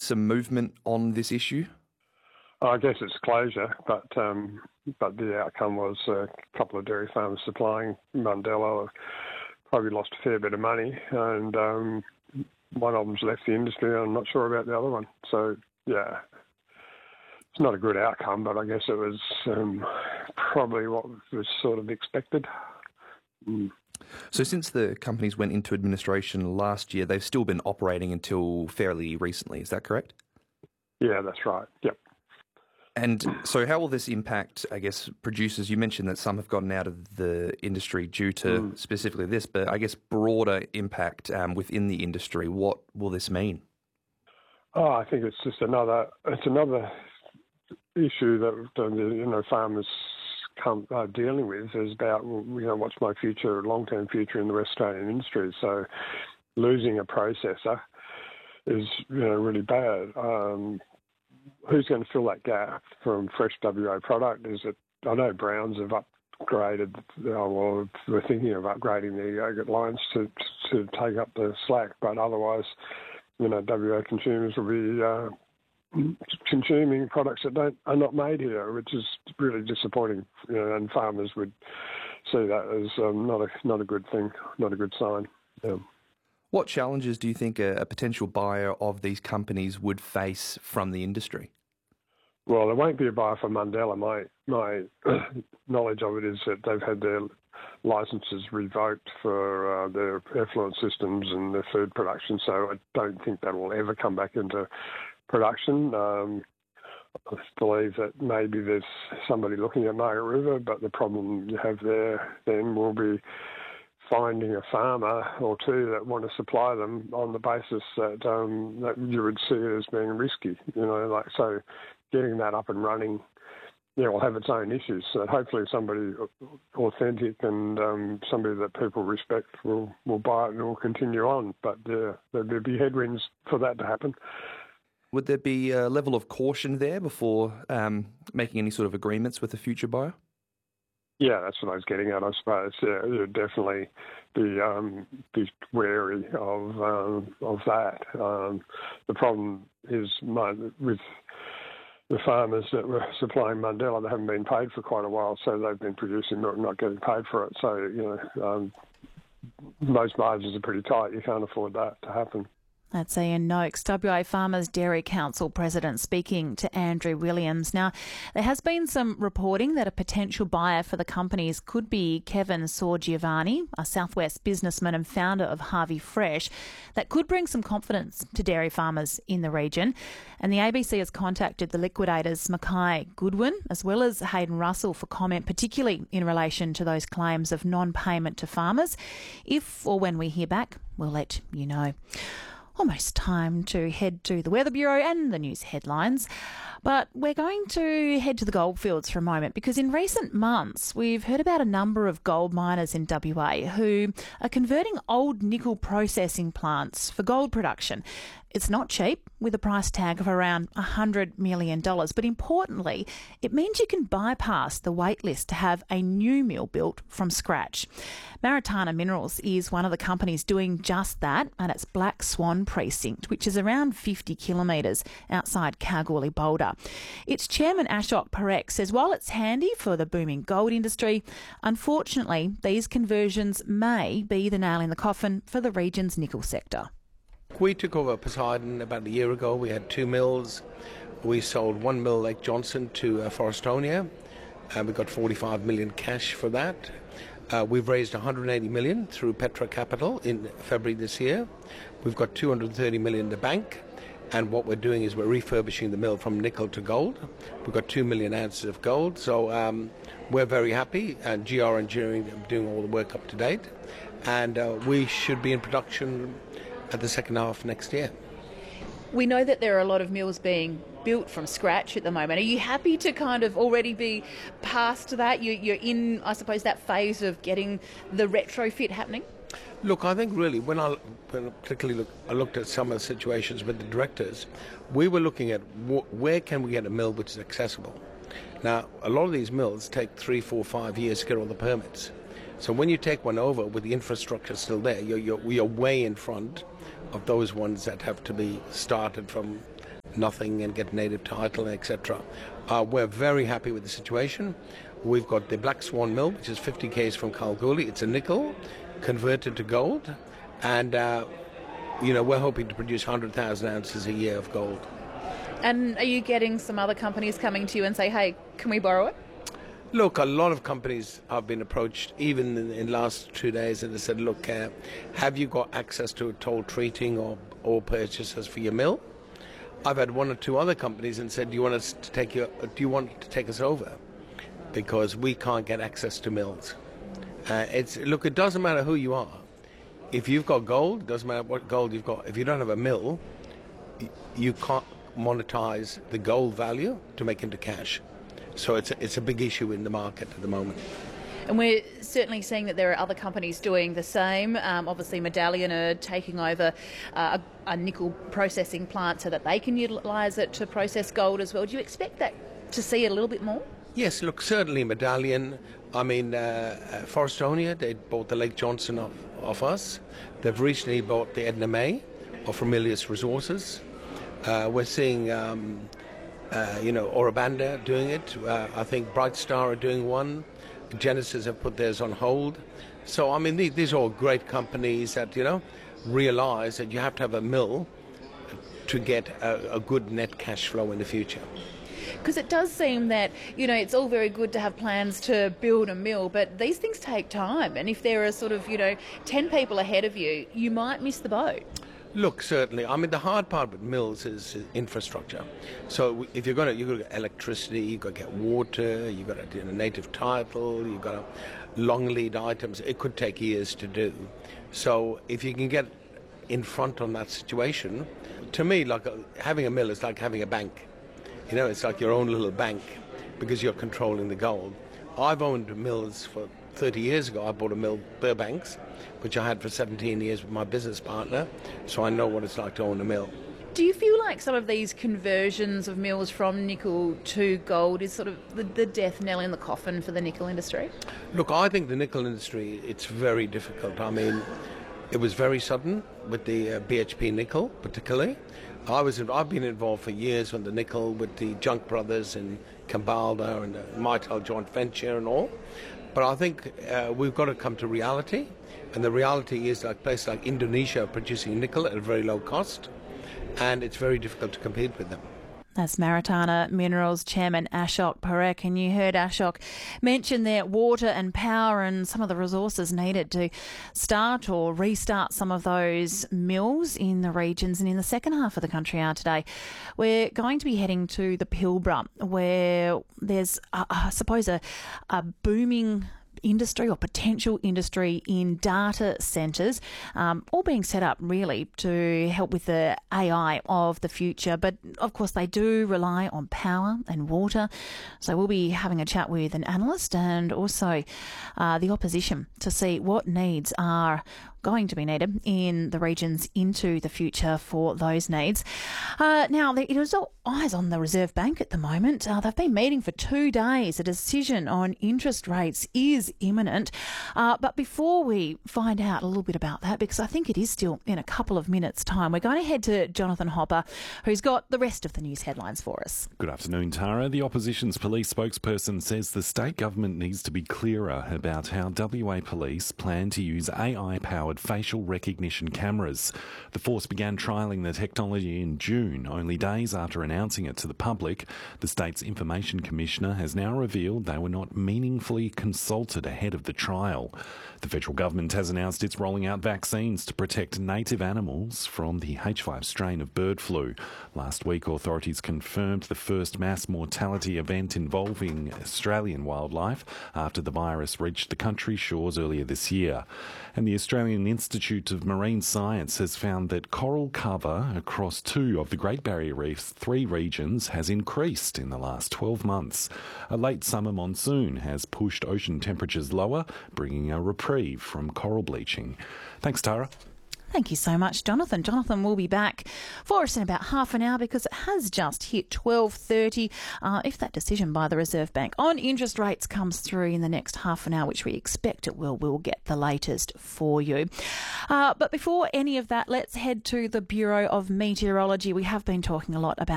some movement on this issue? I guess it's closure, but the outcome was a couple of dairy farmers supplying Mundella have probably lost a fair bit of money, and one of them's left the industry. I'm not sure about the other one. So, yeah, it's not a good outcome, but I guess it was probably what was sort of expected. So since the companies went into administration last year, they've still been operating until fairly recently, is that correct? Yeah, that's right, yep. And so how will this impact, I guess, producers? You mentioned that some have gotten out of the industry due to specifically this, but I guess broader impact within the industry. What will this mean? Oh, I think it's just another issue that farmers are dealing with, is about what's my future, long-term future in the West Australian industry. So losing a processor is really bad. Who's going to fill that gap from fresh WA product? I know Browns have upgraded, we're thinking of upgrading their yogurt lines to take up the slack, but otherwise, WA consumers will be consuming products that are not made here, which is really disappointing. And farmers would see that as not a good thing, not a good sign. Yeah. What challenges do you think a potential buyer of these companies would face from the industry? Well, there won't be a buyer for Mundella. My knowledge of it is that they've had their licences revoked for their effluent systems and their food production, so I don't think that will ever come back into production. I believe that maybe there's somebody looking at Margaret River, but the problem you have there then will be finding a farmer or two that want to supply them on the basis that that you would see it as being risky. So getting that up and running, will have its own issues. So hopefully somebody authentic and somebody that people respect will buy it and will continue on. But there'll be headwinds for that to happen. Would there be a level of caution there before making any sort of agreements with a future buyer? Yeah, that's what I was getting at, I suppose. Yeah, you'd definitely be wary of that. The problem is with the farmers that were supplying Mundella, they haven't been paid for quite a while, so they've been producing milk, not getting paid for it. So, most margins are pretty tight. You can't afford that to happen. That's Ian Noakes, WA Farmers Dairy Council President, speaking to Andrew Williams. Now, there has been some reporting that a potential buyer for the companies could be Kevin Sorgiovanni, a Southwest businessman and founder of Harvey Fresh. That could bring some confidence to dairy farmers in the region. And the ABC has contacted the liquidators Mackay Goodwin as well as Hayden Russell for comment, particularly in relation to those claims of non-payment to farmers. If or when we hear back, we'll let you know. Almost time to head to the Weather Bureau and the news headlines. But we're going to head to the goldfields for a moment, because in recent months we've heard about a number of gold miners in WA who are converting old nickel processing plants for gold production. It's not cheap, with a price tag of around $100 million, but importantly, it means you can bypass the wait list to have a new mill built from scratch. Maritana Minerals is one of the companies doing just that, and it's Black Swan Precinct, which is around 50 kilometres outside Kalgoorlie Boulder. Its chairman, Ashok Parekh, says while it's handy for the booming gold industry, unfortunately, these conversions may be the nail in the coffin for the region's nickel sector. We took over Poseidon about a year ago. We had 2 mills. We sold 1 mill, Lake Johnson, to Forrestonia, and we got 45 million cash for that. We've raised 180 million through Petra Capital in February this year. We've got 230 million in the bank, and what we're doing is we're refurbishing the mill from nickel to gold. We've got 2 million ounces of gold, so we're very happy, and GR Engineering are doing all the work up to date, and we should be in production at the second half next year. We know that there are a lot of mills being built from scratch at the moment. Are you happy to kind of already be past that? You're in, I suppose, that phase of getting the retrofit happening? Look, I think really, when I looked at some of the situations with the directors, we were looking at where can we get a mill which is accessible. Now, a lot of these mills take 3, 4, 5 years to get all the permits. So when you take one over with the infrastructure still there, you're way in front of those ones that have to be started from nothing and get native title, etc. We're very happy with the situation. We've got the Black Swan Mill, which is 50 km from Kalgoorlie. It's a nickel converted to gold, and we're hoping to produce 100,000 ounces a year of gold. And are you getting some other companies coming to you and say, hey, can we borrow it? Look, a lot of companies have been approached, even in the last 2 days, and they said, look, have you got access to toll treating or purchases for your mill? I've had one or two other companies and said, do you want to take us over? Because we can't get access to mills. It doesn't matter who you are. If you've got gold, it doesn't matter what gold you've got. If you don't have a mill, you can't monetize the gold value to make into cash. So it's a big issue in the market at the moment. And we're certainly seeing that there are other companies doing the same. Obviously, Medallion are taking over a nickel processing plant so that they can utilise it to process gold as well. Do you expect that to see it a little bit more? Yes, look, certainly Medallion. I mean, Forrestonia, they bought the Lake Johnson off us. They've recently bought the Edna May of Ramelius Resources. We're seeing Ora Banda doing it. I think Bright Star are doing one. Genesis have put theirs on hold. So, I mean, these are all great companies that, realise that you have to have a mill to get a good net cash flow in the future. Because it does seem that, it's all very good to have plans to build a mill, but these things take time. And if there are sort of, 10 people ahead of you, you might miss the boat. Look, certainly. I mean, the hard part with mills is infrastructure. So if you've got to get electricity, you've got to get water, you've got to do a native title, you've got long lead items. It could take years to do. So if you can get in front on that situation, to me, like having a mill is like having a bank. It's like your own little bank because you're controlling the gold. I've owned mills for 30 years ago. I bought a mill, Burbanks, which I had for 17 years with my business partner, so I know what it's like to own a mill. Do you feel like some of these conversions of mills from nickel to gold is sort of the death knell in the coffin for the nickel industry? Look, I think the nickel industry, it's very difficult. I mean, it was very sudden with the BHP nickel, particularly. I've been involved for years with the nickel, with the Junk Brothers in Kambalda and the Mitel joint venture and all. But I think we've got to come to reality. And the reality is like places like Indonesia are producing nickel at a very low cost. And it's very difficult to compete with them. That's Maritana Minerals Chairman Ashok Parekh, and you heard Ashok mention there water and power and some of the resources needed to start or restart some of those mills in the regions. And in the second half of the country hour today, we're going to be heading to the Pilbara, where there's, I suppose, a booming industry or potential industry in data centres, all being set up really to help with the AI of the future. But of course they do rely on power and water. So we'll be having a chat with an analyst and also the opposition to see what needs are going to be needed in the regions into the future for those needs. Now, it is all eyes on the Reserve Bank at the moment. They've been meeting for 2 days. A decision on interest rates is imminent. But before we find out a little bit about that, because I think it is still in a couple of minutes' time, we're going to head to Jonathan Hopper, who's got the rest of the news headlines for us. Good afternoon, Tara. The opposition's police spokesperson says the state government needs to be clearer about how WA Police plan to use AI-powered facial recognition cameras. The force began trialling the technology in June, only days after announcing it to the public. The state's Information Commissioner has now revealed they were not meaningfully consulted ahead of the trial. The federal government has announced it's rolling out vaccines to protect native animals from the H5 strain of bird flu. Last week, authorities confirmed the first mass mortality event involving Australian wildlife after the virus reached the country's shores earlier this year. And the Australian Institute of Marine Science has found that coral cover across 2 of the Great Barrier Reef's 3 regions has increased in the last 12 months. A late summer monsoon has pushed ocean temperatures lower, bringing a reprieve from coral bleaching. Thanks, Tara. Thank you so much, Jonathan. Jonathan will be back for us in about half an hour because it has just hit 12:30. If that decision by the Reserve Bank on interest rates comes through in the next half an hour, which we expect it will, we'll get the latest for you. But before any of that, let's head to the Bureau of Meteorology. We have been talking a lot about